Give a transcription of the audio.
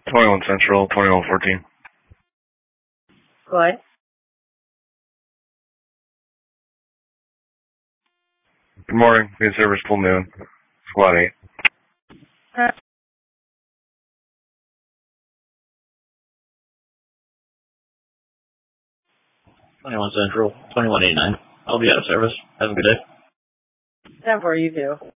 21 Central, 2114. Go ahead. Good morning. Main service till noon. Squad 8. 21 Central, 2189. I'll be out of service. Have a good day. 10-4, you too.